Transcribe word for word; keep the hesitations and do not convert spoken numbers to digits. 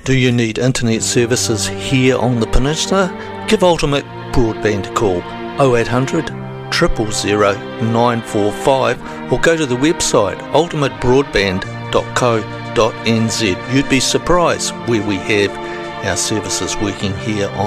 Do you need internet services here on the peninsula? Give Ultimate Broadband a call oh eight hundred, zero zero zero, nine four five or go to the website ultimate broadband dot co dot n z. You'd be surprised where we have our services working here on